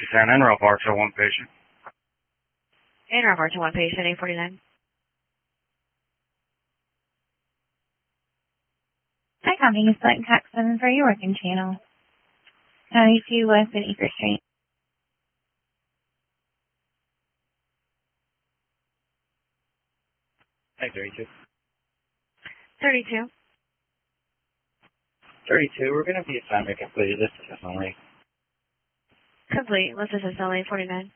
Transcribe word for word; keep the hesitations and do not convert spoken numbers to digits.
ten, en route bar to one patient. En route bar to one patient, eight forty-nine. Hi, County. Select tax seven for your working channel. County two West and Acre Street. Hi, thirty-two. thirty-two. thirty-two, we're going to be assignment completed. This is only. Complete. Let's assist only, forty-nine.